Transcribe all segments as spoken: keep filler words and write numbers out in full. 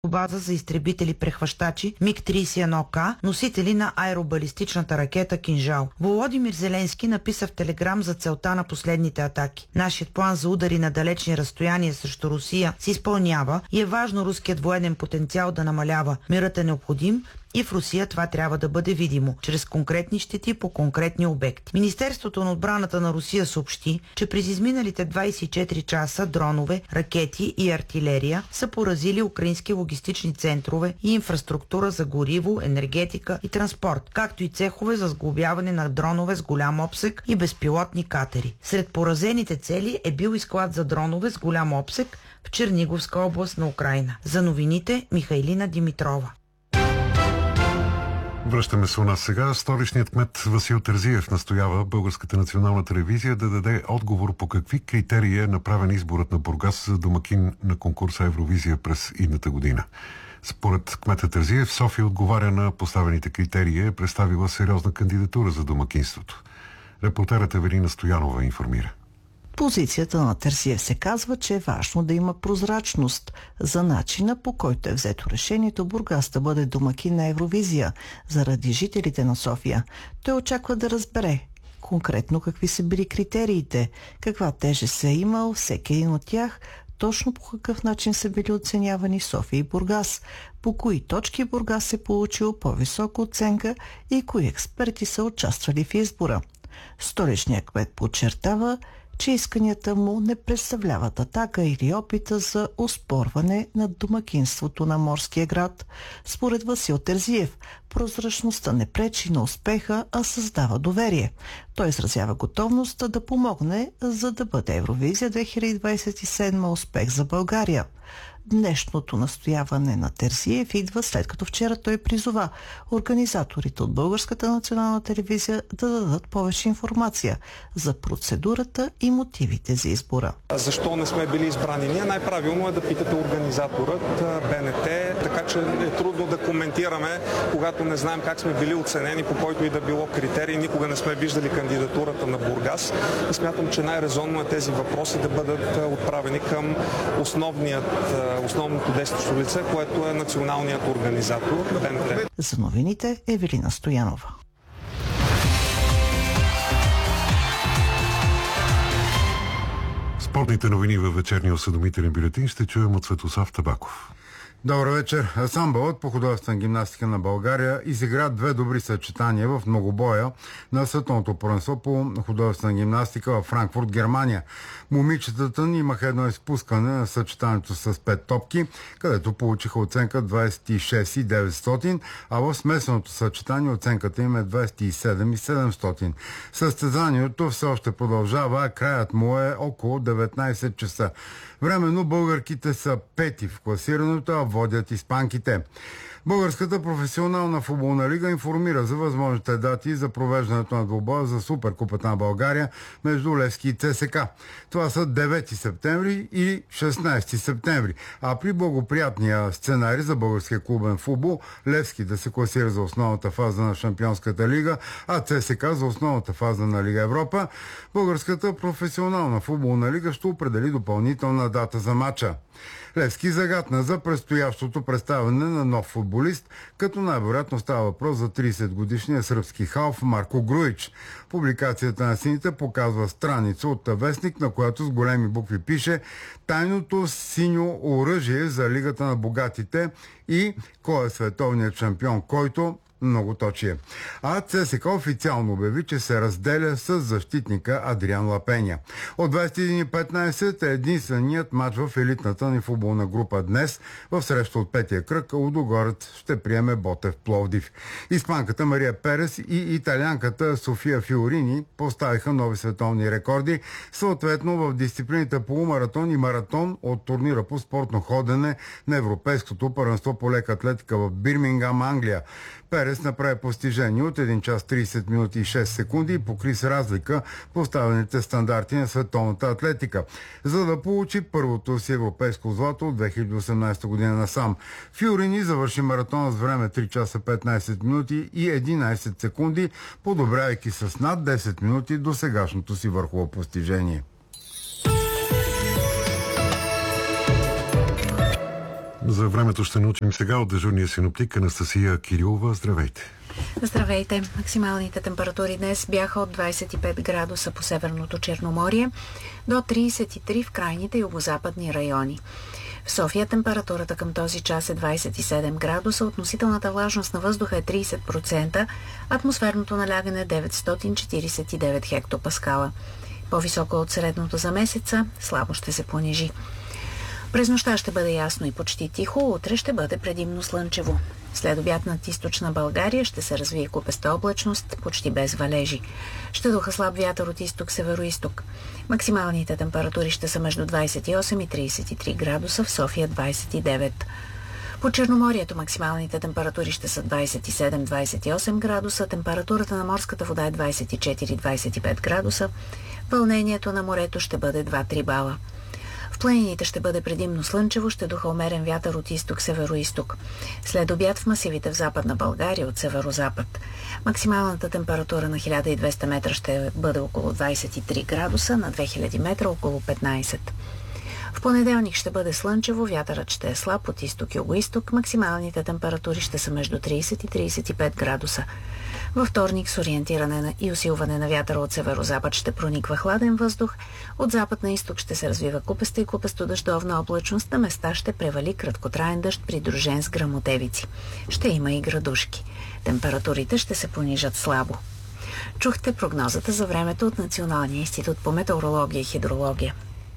база за изтребители-прехващачи миг тридесет и едно К, носители на аеробалистичната ракета Кинжал. Володимир Зеленски написа в Телеграм за целта на последните атаки. Нашият план за удари на далечни разстояния срещу Русия се изпълнява и е важно руският военен потенциал да намалява. Мирът е необходим и в Русия това трябва да бъде видимо, чрез конкретни щети по конкретни обекти. Министерството на отбраната на Русия съобщи, че през изминалите двадесет и четири часа дронове, ракети и артилерия са поразили украински логистични центрове и инфраструктура за гориво, енергетика и транспорт, както и цехове за сглобяване на дронове с голям обсег и безпилотни катери. Сред поразените цели е бил и склад за дронове с голям обсег в Черниговска област на Украйна. За новините Михайлина Димитрова. Връщаме се у нас сега. Столичният кмет Васил Терзиев настоява Българската национална телевизия да даде отговор по какви критерии е направен изборът на Бургас за домакин на конкурса Евровизия през идната година. Според кмета Терзиев, София отговаря на поставените критерии и е представила сериозна кандидатура за домакинството. Репортерът Евелина Стоянова информира. Позицията на Терзиев се казва, че е важно да има прозрачност за начина, по който е взето решението Бургас да бъде домакин на Евровизия заради жителите на София. Той очаква да разбере конкретно какви са били критериите, каква тежест е имал всеки един от тях, точно по какъв начин са били оценявани София и Бургас, по кои точки Бургас е получил по-висока оценка и кои експерти са участвали в избора. Столичният кмет подчертава, че исканията му не представляват атака или опита за оспорване на домакинството на морския град. Според Васил Терзиев, прозрачността не пречи на успеха, а създава доверие. Той изразява готовност да помогне, за да бъде Евровизия две хиляди двадесет и седма успех за България. Днешното настояване на Терзиев идва след като вчера той призова организаторите от Българската национална телевизия да дадат повече информация за процедурата и мотивите за избора. Защо не сме били избрани ние? Най-правилно е да питате организаторът БНТ, така че е трудно да коментираме, когато не знаем как сме били оценени по който и да било критерий. Никога не сме виждали кандидатурата на Бургас и смятам, че най-резонно е тези въпроси да бъдат отправени към основният основното действащо лице, което е националният организатор БНТ. За новините Евелина Стоянова. Спортните новини във вечерния осъдомителен бюлетин ще чуем от Светослав Табаков. Добър вечер. Ансамбълът по художествена гимнастика на България изигра две добри съчетания в многобоя на световното първенство по художествена гимнастика в Франкфурт, Германия. Момичетата ни имаха едно изпускане на съчетанието с пет топки, където получиха оценка двадесет и шест и деветстотин, а в смесеното съчетание оценката им е двадесет и седем и седемстотин. Състезанието все още продължава, а краят му е около деветнадесет часа. Временно българките са пети в класирането, а водят испанките. Българската професионална футболна лига информира за възможните дати за провеждането на двубоя за Суперкупата на България между Левски и ЦСК. Това са девети септември и шестнадесети септември. А при благоприятния сценарий за българския клубен футбол, Левски да се класира за основната фаза на Шампионската лига, а ЦСК за основната фаза на Лига Европа, Българската професионална футболна лига ще определи допълнителна дата за матча. Левски загатна за предстоящото представяне на нов футболист, като най-вероятно става въпрос за тридесетгодишния сръбски халф Марко Груич. Публикацията на сините показва страница от вестник, на която с големи букви пише "Тайното синьо оръжие за Лигата на богатите" и "Кой е световният шампион, който..." многоточие. А ЦСКА официално обяви, че се разделя с защитника Адриан Лапеня. От двадесет и един и петнадесет е единственият матч в елитната ни футболна група днес. В среща от петия кръг Лудогорец ще приеме Ботев Пловдив. Испанката Мария Перес и италианката София Фиорини поставиха нови световни рекорди, съответно в дисциплините полумаратон и маратон от турнира по спортно ходене на Европейското първенство по лека атлетика в Бирмингам, Англия. Перес направи постижение от един час тридесет минути и шест секунди и покри с разлика поставените стандарти на световната атлетика, за да получи първото си европейско злато от две хиляди и осемнадесета година насам. Фиорини завърши маратона с време три часа петнадесет минути и единадесет секунди, подобрявайки с над десет минути до сегашното си върхово постижение. За времето ще научим сега от дежурния синоптик Анастасия Кирилова. Здравейте! Здравейте! Максималните температури днес бяха от двадесет и пет градуса по Северното Черноморие до тридесет и три в крайните югозападни райони. В София температурата към този час е двадесет и седем градуса, относителната влажност на въздуха е тридесет процента, атмосферното налягане е деветстотин четиридесет и девет хектопаскала. По-високо от средното за месеца, слабо ще се понижи. През нощта ще бъде ясно и почти тихо, утре ще бъде предимно слънчево. След обяд над източна България ще се развие купеста облачност, почти без валежи. Ще духа слаб вятър от изток-североизток. Максималните температури ще са между двадесет и осем и тридесет и три градуса, в София двадесет и девет. По Черноморието максималните температури ще са двадесет и седем до двадесет и осем градуса, температурата на морската вода е двадесет и четири до двадесет и пет градуса, вълнението на морето ще бъде два до три бала. В планините ще бъде предимно слънчево, ще духа умерен вятър от изток-североизток. След обяд в масивите в Западна България от северозапад. Максималната температура на хиляда и двеста метра ще бъде около двадесет и три градуса, на две хиляди метра около петнадесет. В понеделник ще бъде слънчево, вятърът ще е слаб от изток-югоизток, максималните температури ще са между тридесет и тридесет и пет градуса. Във вторник с ориентиране на и усилване на вятъра от северозапад ще прониква хладен въздух, от запад на изток ще се развива купеста и купесто-дъждовна облачност, на места ще превали краткотраен дъжд, придружен с гръмотевици. Ще има и градушки. Температурите ще се понижат слабо. Чухте прогнозата за времето от Националния институт по метеорология и хидрология.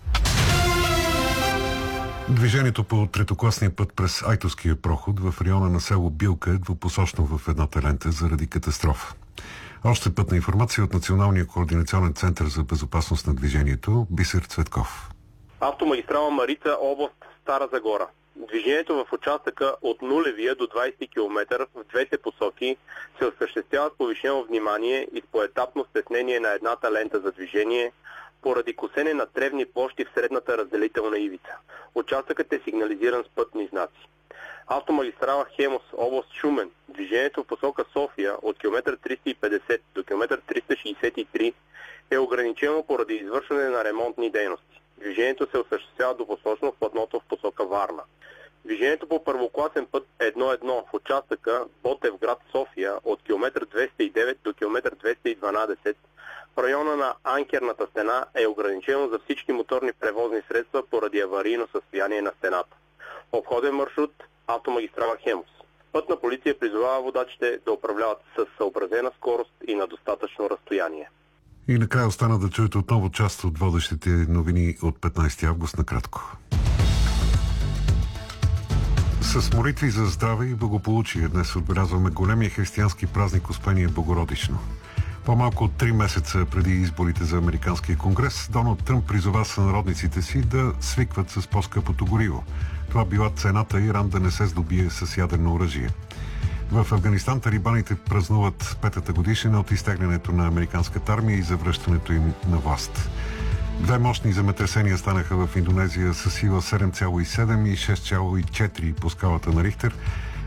Движението по третокласния път през Айтоския проход в района на село Билка е двупосочно в едната лента заради катастрофа. Още пътна информация от Националния координационен център за безопасност на движението. Бисер Цветков. Автомагистрала Марица, област Стара Загора. Движението в участъка от нулевия до двадесети километър в двете посоки се осъществява с повишено внимание и с поетапно стеснение на едната лента за движение, поради косене на тревни площи в средната разделителна ивица. Участъкът е сигнализиран с пътни знаци. Автомагистрала Хемус, област Шумен. Движението в посока София от километър триста и петдесет до километър триста шейсет и три е ограничено поради извършване на ремонтни дейности. Движението се осъществява двупосочно в платното в посока Варна. Движението по първокласен път едно едно в участъка Ботевград София от километър двеста и девет до километър двеста и дванадесет в района на анкерната стена е ограничено за всички моторни превозни средства поради аварийно състояние на стената. Обходен маршрут автомагистрала Хемус. Пътна полиция призовава водачите да управляват с съобразена скорост и на достатъчно разстояние. И накрая остана да чуете отново част от водещите новини от петнадесети август накратко. С молитви за здраве и благополучие днес отбелязваме големия християнски празник Успение Богородично. По-малко от три месеца преди изборите за Американския конгрес, Доналд Тръмп призова сънародниците си да свикват с по-скъпото гориво. Това била цената Иран да не се здобие с ядрено оръжие. В Афганистан талибаните празнуват петата годишнина от изтеглянето на американската армия и завръщането им на власт. Две мощни земетресения станаха в Индонезия с сила седем цяло и седем и шест цяло и четири по скалата на Рихтер.